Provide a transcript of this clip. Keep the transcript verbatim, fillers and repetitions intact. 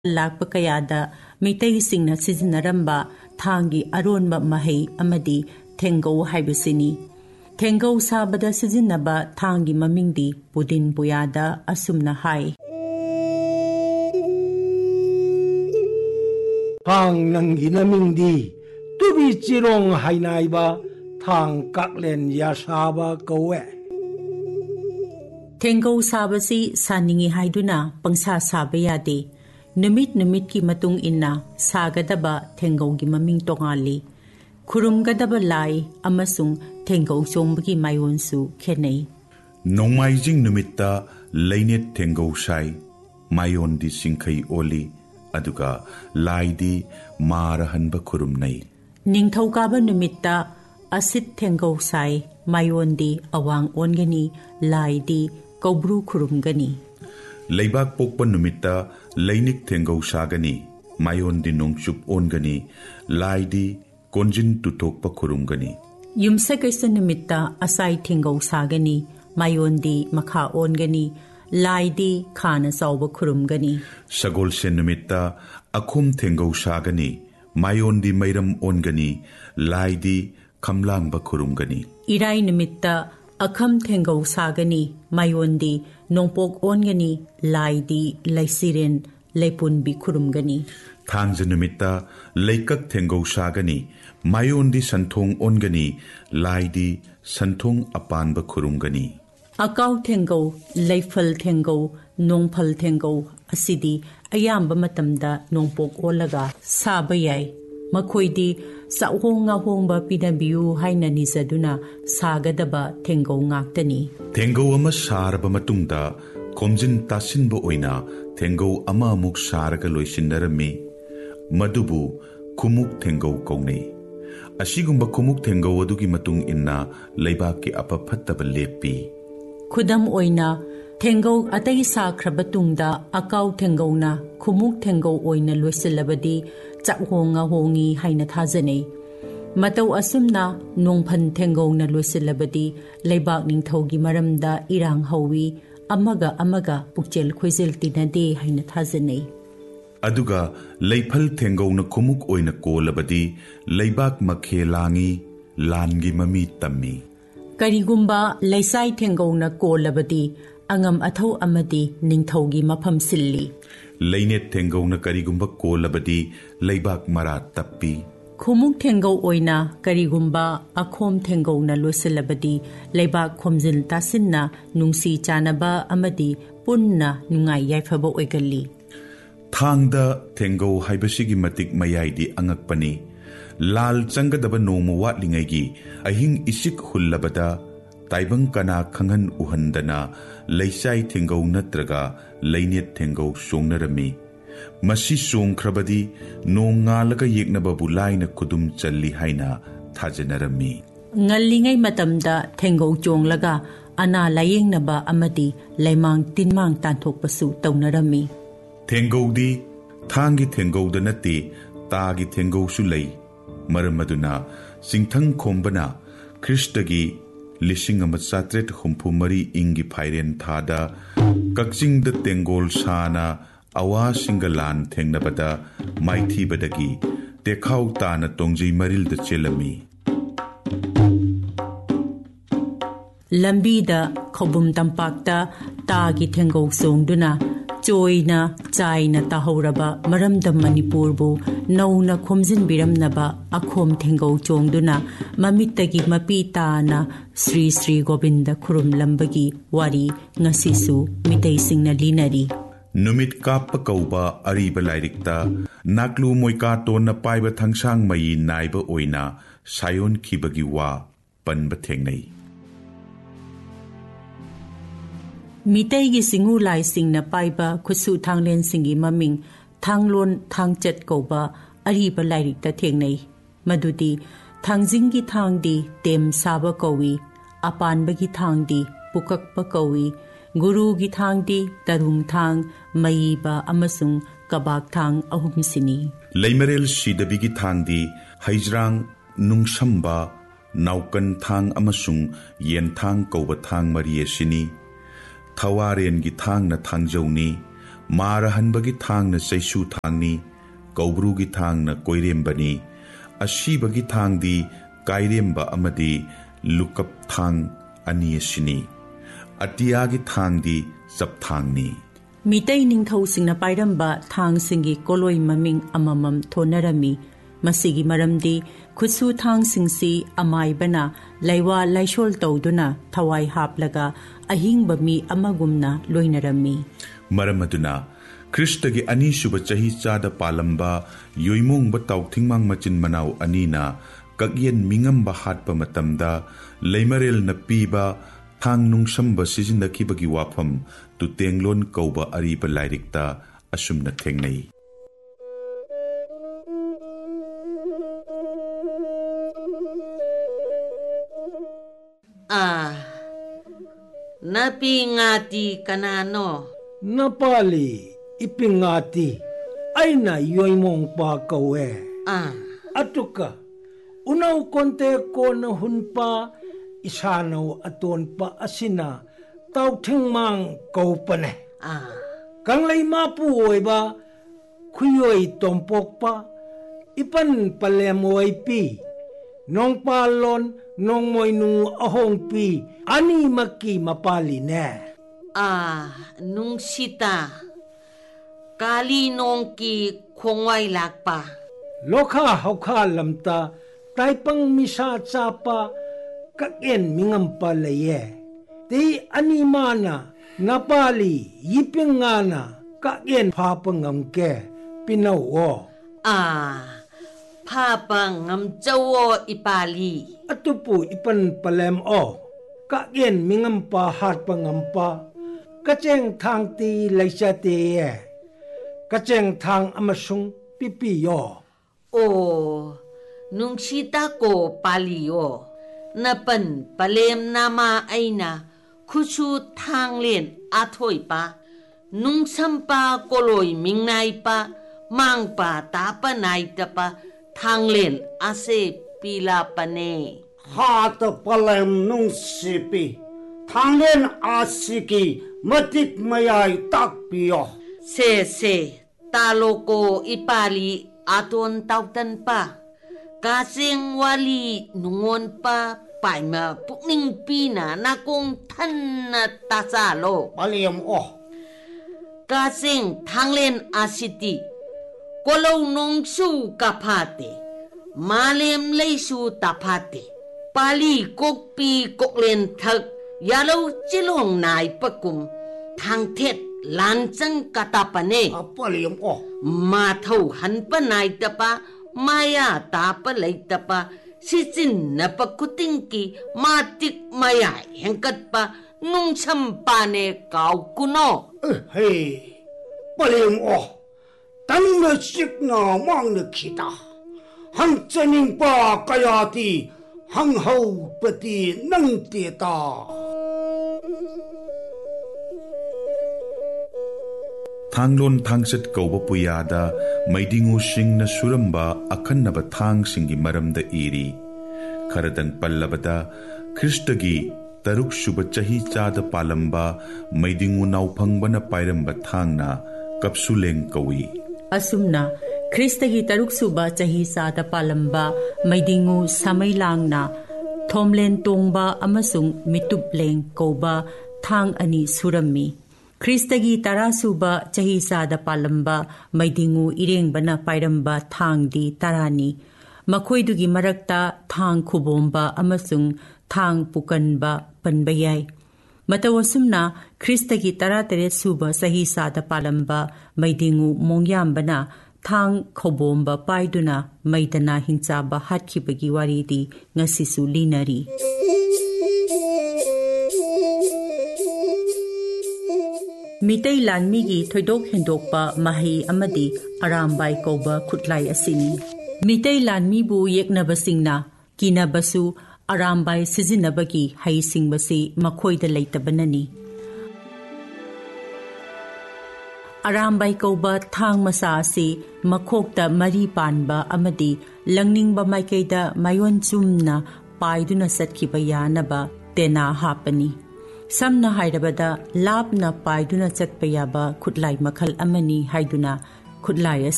ꯂꯥꯛꯄ ꯀꯌꯥꯗ ꯃꯩꯇꯩꯁꯤꯡꯅ ꯁꯤꯖꯤꯟꯅꯔꯝꯕ ꯊꯥꯡꯒꯤ ꯑꯔꯣꯟꯕ ꯃꯍꯩ ꯑꯃꯗꯤ ꯊꯦꯡꯒꯧ ꯍꯥꯏꯕꯁꯤꯅꯤ꯫ ꯊꯦꯡꯒꯧ ꯁꯥꯕꯗ ꯁꯤꯖꯤꯟꯅꯕ ꯊꯥꯡꯒꯤ ꯃꯃꯤꯡꯗꯤ ꯄꯨꯗꯤꯟ ꯄꯨꯌꯥꯗ ꯑꯁꯨꯝꯅ ꯍꯥꯏ: ꯊꯥꯡ ꯅꯪꯒꯤ ꯅꯃꯤꯡꯗꯤ ꯇꯨꯕꯤ ꯆꯤꯔꯣꯡ ꯍꯥꯏꯅꯥꯏꯕ ꯊꯥꯡ ꯀꯥꯛꯂꯦꯟ ꯌꯥꯁꯥꯕ ꯀꯧꯋꯦ꯫ ꯊꯦꯡꯒꯧ ꯁꯥꯕꯁꯤ ꯁꯥꯅꯤꯡꯉꯤ ꯍꯥꯏꯗꯨꯅ ꯄꯪꯁꯥ ꯁꯥꯕ ꯌꯥꯗꯦ꯫ ꯅꯨꯃꯤꯠ ꯅꯨꯃꯤꯠꯀꯤ ꯃꯇꯨꯡ ꯏꯟꯅ ꯁꯥꯒꯗꯕ ꯊꯦꯡꯒꯧꯒꯤ ꯃꯃꯤꯡ ꯇꯣꯉꯥꯜꯂꯤ꯫ ꯈꯨꯔꯨꯝꯒꯗꯕ ꯂꯥꯏ ꯑꯃꯁꯨꯡ ꯊꯦꯡꯒꯧ ꯆꯣꯡꯕꯒꯤ ꯃꯥꯏꯑꯣꯟꯁꯨ ꯈꯦꯠꯅꯩ꯫ ꯅꯣꯡꯃꯥꯏꯖꯤꯡ ꯅꯨꯃꯤꯠꯇ ꯂꯩꯅꯦꯠ ꯊꯦꯡꯒꯧ ꯁꯥꯏ, ꯃꯥꯏꯑꯣꯟꯗꯤ ꯁꯤꯡꯈꯩ ꯑꯣꯜꯂꯤ, ꯑꯗꯨꯒ ꯂꯥꯏꯗꯤ ꯃꯥꯔꯍꯟꯕ ꯈꯨꯔꯨꯝꯅꯩ꯫ ꯅꯤꯡꯊꯧꯀꯥꯕ ꯅꯨꯃꯤꯠꯇ ꯑꯁꯤꯠ ꯊꯦꯡꯒꯧ ꯁꯥꯏ, ꯃꯥꯏꯑꯣꯟꯗꯤ ꯑꯋꯥꯡ ꯑꯣꯟꯒꯅꯤ, ꯂꯥꯏꯗꯤ ꯀꯧꯕ꯭ꯔꯨ ꯈꯨꯔꯨꯝꯒꯅꯤ꯫ ꯂꯩꯕꯥꯛ ꯄꯣꯛꯄ ꯅꯨꯃꯤꯠꯇ ꯂꯩꯅꯤꯛ ꯊꯦꯡꯒꯧ ꯁꯥꯒꯅꯤ, ꯃꯥꯏꯑꯣꯟꯗꯤ ꯅꯣꯡꯆꯨꯞ ꯑꯣꯟꯒꯅꯤ, ꯂꯥꯏꯗꯤ ꯀꯣꯟꯖꯤꯟ ꯇꯨꯊꯣꯛꯄ ꯈꯨꯔꯨꯝꯒꯅꯤ꯫ ꯌꯨꯝꯁꯀꯩꯁ ꯅꯨꯃꯤꯠꯇ ꯑꯁꯥꯏ ꯊꯦꯡꯒꯧ ꯁꯥꯒꯅꯤ, ꯃꯥꯏꯑꯣꯟꯗꯤ ꯃꯈꯥ ꯑꯣꯟꯒꯅꯤ, ꯂꯥꯏꯗꯤ ꯈꯥꯅ ꯆꯥꯎꯕ ꯈꯨꯔꯨꯝꯒꯅꯤ꯫ ꯁꯒꯣꯜꯁꯦꯟ ꯅꯨꯃꯤꯠꯇ ꯑꯈꯣꯝ ꯊꯦꯡꯒꯧ ꯁꯥꯒꯅꯤ, ꯃꯥꯏꯑꯣꯟꯗꯤ ꯃꯩꯔꯝ ꯑꯣꯟꯒꯅꯤ, ꯂꯥꯏꯗꯤ ꯈꯝꯂꯥꯡꯕ ꯈꯨꯔꯨꯝꯒꯅꯤ꯫ ꯏꯔꯥꯏ ꯅꯨꯃꯤꯠꯇ ꯑꯈꯝ ꯊꯦꯡꯒꯧ ꯁꯥꯒꯅꯤ, ꯃꯥꯏꯑꯣꯟꯗꯤ ꯅꯣꯡꯄꯣꯛ ꯑꯣꯟꯒꯅꯤ, ꯂꯥꯏꯗꯤ ꯂꯩꯁꯤꯔꯦꯟ ꯂꯩꯄꯨꯟꯕꯤ ꯈꯨꯔꯨꯝꯒꯅꯤ꯫ ꯊꯥꯡꯖ ꯅꯨꯃꯤꯠꯇ ꯂꯩꯀꯛ ꯊꯦꯡꯒꯧ ꯁꯥꯒꯅꯤ, ꯃꯥꯏꯑꯣꯟꯗꯤ ꯁꯟꯊꯣꯡ ꯑꯣꯟꯒꯅꯤ, ꯂꯥꯏꯗꯤ ꯁꯟꯊꯣꯡ ꯑꯄꯥꯟꯕ ꯈꯨꯔꯨꯝꯒꯅꯤ꯫ ꯑꯀꯥꯎ ꯊꯦꯡꯒꯧ, ꯂꯩꯐꯜ ꯊꯦꯡꯒꯧ, ꯅꯣꯡꯐꯜ ꯊꯦꯡꯒꯧ ꯑꯁꯤꯗꯤ ꯑꯌꯥꯝꯕ ꯃꯇꯝꯗ ꯅꯣꯡꯄꯣꯛ ꯑꯣꯜꯂꯒ ꯁꯥꯕ ꯌꯥꯏ꯫ ꯃꯈꯣꯏꯗꯤ ꯆꯥꯛꯍꯣꯡ ꯉꯥꯍꯣꯡꯕ ꯄꯤꯅꯕꯤꯌꯨ ꯍꯥꯏꯅ ꯅꯤꯖꯗꯨꯅ ꯁꯥꯒꯗꯕ ꯊꯦꯡꯒꯧ ꯉꯥꯛꯇꯅꯤ꯫ ꯊꯦꯡꯒꯧ ꯑꯃ ꯁꯥꯔꯕ ꯃꯇꯨꯡꯗ ꯈꯣꯝꯖꯤꯟ ꯇꯥꯁꯤꯟꯕ ꯑꯣꯏꯅ ꯊꯦꯡꯒꯧ ꯑꯃ ꯑꯃꯨꯛ ꯁꯥꯔꯒ ꯂꯣꯏꯁꯤꯟꯅꯔꯝꯃꯤ, ꯃꯗꯨꯕꯨ ꯈꯨꯃꯨꯛ ꯊꯦꯡꯒꯧ ꯀꯧꯅꯩ꯫ ꯑꯁꯤꯒꯨꯝꯕ ꯈꯨꯃꯨꯛ ꯊꯦꯡꯒꯧ ꯑꯗꯨꯒꯤ ꯃꯇꯨꯡ ꯏꯟꯅ ꯂꯩꯕꯥꯛꯀꯤ ꯑꯐ ꯐꯠꯇꯕ ꯂꯦꯞꯄꯤ꯫ ꯈꯨꯗꯝ ꯑꯣꯏꯅ ꯊꯦꯡꯒꯧ ꯑꯇꯩ ꯁꯥꯈ꯭ꯔꯕ ꯇꯨꯡꯗ ꯑꯀꯥꯎ ꯊꯦꯡꯒꯧꯅ ꯈꯨꯃꯨꯛ ꯊꯦꯡꯒꯧ ꯑꯣꯏꯅ ꯂꯣꯏꯁꯤꯜꯂꯕꯗꯤ ꯆꯥꯛꯍꯣꯡ ꯉꯥꯍꯣꯡꯉꯤ ꯍꯥꯏꯅ ꯊꯥꯖꯅꯩ꯫ ꯃꯇꯧ ꯑꯁꯨꯝꯅ ꯅꯣꯡꯐꯜ ꯊꯦꯡꯒꯧꯅ ꯂꯣꯏꯁꯤꯜꯂꯕꯗꯤ ꯂꯩꯕꯥꯛ ꯅꯤꯡꯊꯧꯒꯤ ꯃꯔꯝꯗ ꯏꯔꯥꯡ ꯍꯧꯋꯤ, ꯑꯃꯒ ꯑꯃꯒ ꯄꯨꯛꯆꯦꯜ ꯈꯣꯏꯖꯦꯜ ꯇꯤꯟꯅꯗꯦ ꯍꯥꯏꯅ ꯊꯥꯖꯅꯩ꯫ ꯑꯗꯨꯒ ꯂꯩꯐꯜ ꯊꯦꯡꯒꯧꯅ ꯈꯨꯃꯨꯛ ꯑꯣꯏꯅ ꯀꯣꯜꯂꯕꯗꯤ ꯂꯩꯕꯥꯛ ꯃꯈꯦ ꯂꯥꯡꯉꯤ, ಲಾನ್ಗಿ ಮಮಿ ತಮ್ಮಿ. ꯀꯔꯤꯒꯨꯝꯕ ꯂꯩꯁꯥꯏ ꯊꯦꯡꯒꯧꯅ ꯀꯣꯜꯂꯕꯗꯤ ꯑꯉꯝ ꯑꯊꯧ ꯑꯃꯗꯤ ꯅꯤꯡꯊꯧꯒꯤ ꯃꯐꯝ ꯁꯤꯜꯂꯤ. ꯂꯩꯅꯦꯠ ꯊꯦꯡꯒꯧꯅ ꯀꯔꯤꯒꯨꯝꯕ ꯀꯣꯜꯂꯕꯗꯤ ꯂꯩꯕꯥꯛ ꯃꯔꯥ ꯇꯞꯄꯤ. ꯈꯨꯃꯨꯛ ꯊꯦꯡꯒꯧ ꯑꯣꯏꯅ ꯀꯔꯤꯒꯨꯝꯕ ꯑꯈꯣꯝ ꯊꯦꯡꯒꯧꯅ ꯂꯣꯏꯁꯤꯜꯂꯕꯗꯤ ꯂꯩꯕꯥꯛ ꯈꯣꯝꯖꯤꯟ ꯇꯥꯁꯤꯟꯅ ꯅꯨꯡꯁꯤ ꯆꯥꯟꯅꯕ ꯑꯃꯗꯤ ꯄꯨꯟꯅ ꯅꯨꯡꯉꯥꯏ ꯌꯥꯏꯐꯕ ꯑꯣꯏꯒꯜꯂꯤ. ꯊꯥꯡꯗ ꯊꯦꯡꯒꯧ ꯍꯥꯏꯕꯁꯤꯒꯤ ꯃꯇꯤꯛ ꯃꯌꯥꯏꯗꯤ ꯑꯉꯛꯄꯅꯤ. ꯂꯥꯜ ꯆꯪꯒꯗꯕ ꯅꯣꯡꯃ ꯋꯥꯠꯂꯤꯉꯩꯒꯤ ꯑꯍꯤꯡ ꯏꯁꯤꯛ ꯍꯨꯜꯂꯕꯗ ꯇꯥꯏꯕꯪ ꯀꯅꯥ ꯈꯪꯍꯟ ꯎꯍꯟꯗꯅ ꯂꯩꯆꯥꯏ ꯊꯦꯡꯒꯧ ꯅꯠꯇ꯭ꯔꯒ ꯂꯩꯅꯦꯠ ꯊꯦꯡꯒꯧ ꯆꯣꯡꯅꯔꯝꯃꯤ. ꯃꯁꯤ ꯆꯣꯡꯈ꯭ꯔꯕꯗꯤ ꯅꯣꯡ ꯉꯥꯜꯂꯒ ꯌꯦꯛꯅꯕꯕꯨ ꯂꯥꯏꯅ ꯈꯨꯗꯨꯝ ꯆꯜꯂꯤ ꯍꯥꯏꯅ ꯊꯥꯖꯅꯔꯝꯃꯤ. ꯉꯜꯂꯤꯉꯩ ꯃꯇꯝꯗ ꯊꯦꯡꯒꯧ ꯆꯣꯡꯂꯒ ꯑꯅꯥ ꯂꯥꯌꯦꯡꯅꯕ ꯑꯃꯗꯤ ꯂꯩꯃꯥꯡ ꯇꯤꯟꯃꯥꯡ ꯇꯥꯟꯊꯣꯛꯄꯁꯨ ꯇꯧꯅꯔꯝꯃꯤ. ꯊꯦꯡꯒꯧꯗꯤ ꯊꯥꯡꯒꯤ ꯊꯦꯡꯒꯧꯗ ꯅꯠꯇꯦ, ꯇꯥꯒꯤ ꯊꯦꯡꯒꯧꯁꯨ ꯂꯩ. ꯃꯔꯝ ꯑꯗꯨꯅ ꯆꯤꯡꯊꯪ ꯈꯣꯝꯕꯅ ꯈ꯭ꯔꯤꯁꯇꯒꯤ ꯂꯤꯁꯤꯡ ꯑꯃ ꯆꯥꯇ꯭ꯔꯦꯠ ꯍꯨꯝꯐꯨ ꯃꯔꯤ ꯏꯪꯒꯤ ꯐꯥꯏꯔꯦꯟ ꯊꯥꯗ ꯀꯛꯆꯤꯡꯗ ꯇꯦꯡꯒꯣꯜ ꯁꯥꯅ ꯑꯋꯥꯁꯤꯡꯒ ꯂꯥꯟ ꯊꯦꯡꯅꯕꯗ ꯃꯥꯏꯊꯤꯕꯗꯒꯤ ꯇꯦꯈꯥꯎ ꯇꯥꯅ ꯇꯣꯡꯖꯩ ꯃꯔꯤꯜꯗ ꯆꯦꯜꯂꯝꯃꯤ. ꯂꯝꯕꯤꯗ ꯈꯧꯕꯨꯝ ꯇꯝꯄꯥꯛꯇ ꯇꯥꯒꯤ ꯊꯦꯡꯒꯧ ꯆꯣꯡꯗꯨꯅ ꯆꯣꯏꯅ ꯆꯥꯏꯅ ꯇꯥꯍꯧꯔꯕ ꯃꯔꯝꯗꯝ ꯃꯅꯤꯄꯨꯔꯕꯨ ꯅꯧꯅ ꯈꯣꯝꯖꯤꯟꯕꯤꯔꯝꯅꯕ ꯑꯈꯣꯝ ꯊꯦꯡꯒꯧ ꯆꯣꯡꯗꯨꯅ ꯃꯃꯤꯠꯇꯒꯤ ꯃꯄꯤ ꯇꯥꯅ ಶ್ರೀ ಶ್ರೀ ಗೋವಿಂದ ꯈꯨꯔꯨꯝꯂꯝꯕꯒꯤ ꯋꯥꯔꯤ ꯉꯁꯤꯁꯨ ꯃꯤꯇꯩꯁꯤꯡꯅ ꯂꯤꯅꯔꯤ. ꯅꯨꯃꯤꯠ ꯀꯥꯞꯄ ꯀꯧꯕ ꯑꯔꯤꯕ ꯂꯥꯏꯔꯤꯛꯇ ꯅꯥꯛꯂꯨ ꯃꯣꯏꯀꯥꯇꯣꯟꯅ ꯄꯥꯏꯕ ꯊꯥꯡꯁꯥꯡ ꯃꯌꯤ ꯅꯥꯏꯕ ꯑꯣꯏꯅ ꯁꯥꯌꯣꯟꯈꯤꯕꯒꯤ ꯋꯥ ꯄꯟꯕ ꯊꯦꯡꯅꯩ. ꯃꯤꯇꯩꯒꯤ ꯆꯤꯡꯍꯨ ꯂꯥꯏꯁꯤꯡꯅ ꯄꯥꯏꯕ ꯈꯨꯠꯁꯨ ꯊꯥꯡꯂꯦꯟꯁꯤꯡꯒꯤ ꯃꯃꯤꯡ ꯊꯥꯡꯂꯣꯟ ꯊꯥꯡꯆꯠ ꯀꯧꯕ ꯑꯔꯤꯕ ꯂꯥꯏꯔꯤꯛꯇ ꯊꯦꯡꯅꯩ. ꯃꯗꯨꯗꯤ ꯊꯥꯡꯖꯤꯡꯒꯤ ꯊꯥꯡꯗꯤ ꯇꯦꯝ ꯁꯥꯕ ꯀꯧꯏ, ꯑꯄꯥꯟꯕꯒꯤ ꯊꯥꯡꯗꯤ ꯄꯨꯀꯛꯄ ꯀꯧꯏ, ꯒꯨꯔꯨꯒꯤ ꯊꯥꯡꯗꯤ ꯇꯔꯨꯡ ꯊꯥꯡ, ꯃꯌꯤꯕ ꯑꯃꯁꯨꯡ ꯀꯕꯥꯛ ꯊꯥꯡ ꯑꯍꯨꯝꯁꯤꯅꯤ. ꯂꯩꯃꯔꯦꯜ ꯁꯤꯗꯕꯤꯒꯤ ꯊꯥꯡꯗꯤ ꯍꯩꯖ꯭ꯔꯥꯡ, ꯅꯨꯡꯁꯝꯕ, ꯅꯥꯎꯀꯟ ꯊꯥꯡ ꯑꯃꯁꯨꯡ ꯌꯦꯟꯊꯥꯡ ꯀꯧꯕ ꯊꯥꯡ ꯃꯔꯤ ꯑꯁꯤꯅꯤ. ꯊꯋꯥꯔꯦꯟꯒꯤ ꯊꯥꯡꯅ ꯊꯥꯡꯖꯧꯅꯤ, ꯃꯥꯔꯍꯟꯕꯒꯤ ꯊꯥꯡꯅ ꯆꯩꯁꯨ ꯊꯥꯡꯅꯤ, ꯀꯧꯕ꯭ꯔꯨꯒꯤ ꯊꯥꯡꯅ ꯀꯣꯏꯔꯦꯝꯕꯅꯤ, ꯑꯁꯤꯕꯒꯤ ꯊꯥꯡꯗꯤ ꯀꯥꯏꯔꯦꯝꯕ ꯑꯃꯗꯤ ꯂꯨꯀꯞ ꯊꯥꯡ ꯑꯅꯤ ꯑꯁꯤꯅꯤ, ꯑꯇꯤꯌꯥꯒꯤ ꯊꯥꯡꯗꯤ ꯆꯞꯊꯥꯡꯅꯤ꯫ ꯃꯤꯇꯩ ꯅꯤꯡꯊꯧꯁꯤꯡꯅ ꯄꯥꯏꯔꯝꯕ ꯊꯥꯡꯁꯤꯡꯒꯤ ꯀꯣꯂꯣꯏ ꯃꯃꯤꯡ ꯑꯃꯃꯝ ꯊꯣꯟꯅꯔꯝꯃꯤ꯫ ꯃꯁꯤꯒꯤ ꯃꯔꯝꯗꯤ ꯈꯨꯠꯁꯨ ꯊꯥꯡꯁꯤꯡꯁꯤ ꯑꯃꯥꯏꯕꯅ ꯂꯩꯋꯥ ꯂꯩꯁꯣꯜ ꯇꯧꯗꯨꯅ ꯊꯋꯥꯏ ꯍꯥꯞꯂꯒ ꯑꯍꯤꯡꯕ ꯃꯤ ꯑꯃꯒꯨꯝꯅ ꯂꯣꯏꯅꯔꯝꯃꯤ꯫ ꯃꯔꯝ ꯑꯗꯨꯅ ꯈ꯭ꯔꯤꯁꯇꯒꯤ ꯑꯅꯤꯁꯨꯕ ꯆꯍꯤ ꯆꯥꯗ ꯄꯥꯜꯂꯝꯕ ꯌꯣꯏꯃꯣꯡꯕ ꯇꯥꯎꯊꯤꯡꯃꯥꯡ ꯃꯆꯤꯟ ꯃꯅꯥꯎ ꯑꯅꯤꯅ ꯀꯛꯌꯦꯟ ꯃꯤꯉꯝꯕ ꯍꯥꯠꯄ ꯃꯇꯝꯗ ꯂꯩꯃꯔꯦꯜꯅ ꯄꯤꯕ ꯊꯥꯡ ꯅꯨꯡꯁꯝꯕ ꯁꯤꯖꯤꯟꯅꯈꯤꯕꯒꯤ ꯋꯥꯐꯝ ꯇꯨꯇꯦꯡꯂꯣꯟ ꯀꯧꯕ ꯑꯔꯤꯕ ꯂꯥꯏꯔꯤꯛꯇ ꯑꯁꯨꯝꯅ ꯊꯦꯡꯅꯩ꯫ Ah, napi ngati kanano? Napali ipingati aina yoimong pa kawe. Ah, Atuka unaw konte ko na hunpa isanaw aton pa asina tautingmang kaupane. ah, Kang lay mapuoy ba kuyoy tompok pa ipan palemoy pi nong palon nong moy nu ahong pi ani maki mapali ne. ah, nung sita kali nong ki khongwai lakpa. Lokha hokha lamta taipang misa chapa kakyen mingampa laye. Ti animana napali yipingana kakyen papangamke pinawo. Ah, papa ngamjawo ipali. Atupu ipan palem o kakyen mingampa hatpangampa kacheng thang ti laysate ye. Kacheng thang amasung pipiyo. Oh, nung sita ko paliyo. Napan palem nama aina kusu thanglen athoy pa. Nung sampa koloy mingnay pa. Mang pa tapanay ta pa. Thanglen ase pila pa ne. Hata palem nung sipi. Thanglen asiki matik mayay takpiyo. Se se talo ko ipali aton tautan pa. Kasing wali nungon pa paima pukning pina na kung tan na tasalo. Palem oh. Kasing thanglen asiti. Kolaw nung su kapate. Malem lay su tapate. Pali kokpi koklen thak. Yalaw chilong nai pakum. Thang thet lansang katapane. Palem oh. Mathaw hanpanay tapa. Maya tapa lay tapa. Sisin na pakutingki. Matik maya hengkat pa. Nung sampane kau kuno. Hey. Palem oh. Tan masik na mang na kita. Hang chaning pa kayati. Hang hau pati nang tita. Thanglon thangset kauba puyada maidingu singna suramba akhannaba thangsingi maramda iri. Kharadang pallabada Kristagi taruk suba chahi chada palamba maidingu naupangbana pairamba thangna kapsuleng kawi. Asumna Kristagi taruk suba chahi chada palamba maidingu samailangna thomlen tongba amasung mitupleng kauba thang ani surammi. Kristagi tarasuba chahi sada palamba maidingu irengbana pairamba thangdi tarani. Makhoidugi marakta thang khubomba amasung thang pukanba panbayai. Matawasumna Kristagi taratere suba chahi sada palamba maidingu mongyambana thang khobomba paiduna maidana hingchaba hatkibagi waridi ngasisu linari. Mitay Lanmigi thoidok hendokpa mahi amadi arambai kauba khutlai asini. Mitay Lanmibu yeknabasingna kinabasu arambai sizinabagi haisingbasi makhoida leitabanani. Arambai kauba thang masa asi makhokta mari panba amadi langningba maikaida mayon chumna paiduna satkiba yanaba tena hapani. Samna hairabada labna paiduna chatpa yaba khutlai makhal amani haiduna khutlai